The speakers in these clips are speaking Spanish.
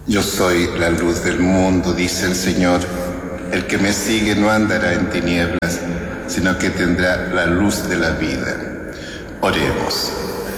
Yo soy la luz del mundo, dice el Señor. El que me sigue no andará en tinieblas, sino que tendrá la luz de la vida. Oremos.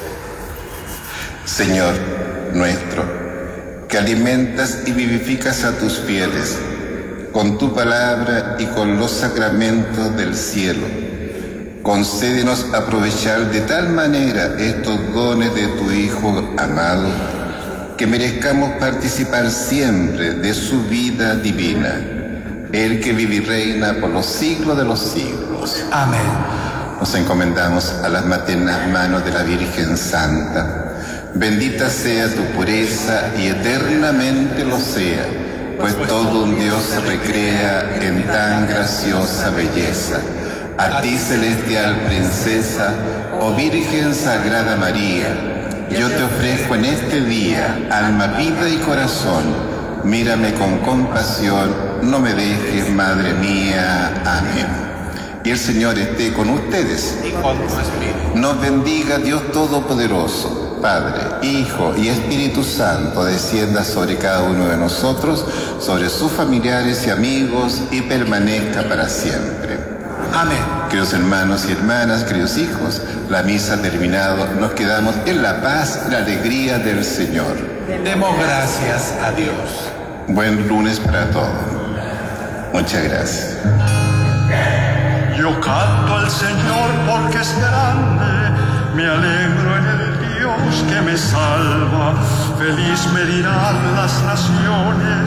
Señor nuestro, que alimentas y vivificas a tus fieles con tu palabra y con los sacramentos del cielo, concédenos aprovechar de tal manera estos dones de tu Hijo amado, que merezcamos participar siempre de su vida divina, el que vive y reina por los siglos de los siglos. Amén. Nos encomendamos a las maternas manos de la Virgen Santa. Bendita sea tu pureza y eternamente lo sea, pues todo un Dios se recrea en tan graciosa belleza. A ti, celestial princesa, oh Virgen Sagrada María, yo te ofrezco en este día alma, vida y corazón. Mírame con compasión, no me dejes, Madre mía. Amén. Y el Señor esté con ustedes. Y con tu espíritu. Nos bendiga Dios Todopoderoso, Padre, Hijo y Espíritu Santo, descienda sobre cada uno de nosotros, sobre sus familiares y amigos, y permanezca para siempre. Amén. Queridos hermanos y hermanas, queridos hijos, la misa ha terminado. Nos quedamos en la paz y la alegría del Señor. Demos gracias a Dios. Buen lunes para todos. Muchas gracias. Yo canto al Señor porque es grande, me alegro en el Dios que me salva, feliz me dirán las naciones.